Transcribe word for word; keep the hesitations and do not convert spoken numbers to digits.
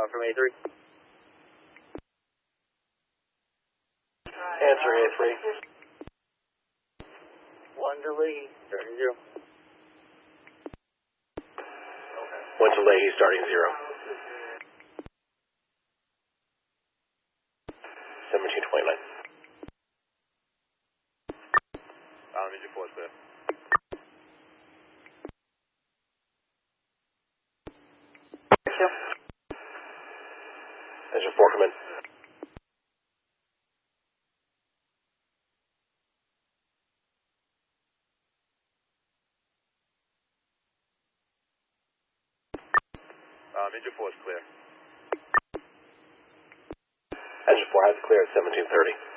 uh, from A three. Answer A three. One delay, starting zero. One delay, he's starting zero. seventeen twenty-nine. Um, engine four is clear. Engine four, come in. Um, engine four is clear. Engine four has clear at seventeen thirty.